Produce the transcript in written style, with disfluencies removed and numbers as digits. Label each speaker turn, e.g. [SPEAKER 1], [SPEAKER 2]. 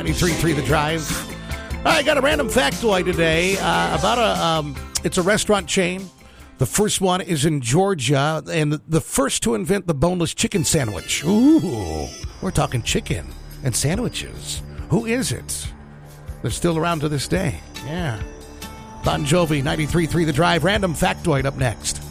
[SPEAKER 1] 93.3 The Drive. I got a random factoid today about it's a restaurant chain. The first one is in Georgia, and the first to invent the boneless chicken sandwich. Ooh, we're talking chicken and sandwiches. Who is it? They're still around to this day. Yeah. Bon Jovi, 93.3 The Drive. Random factoid up next.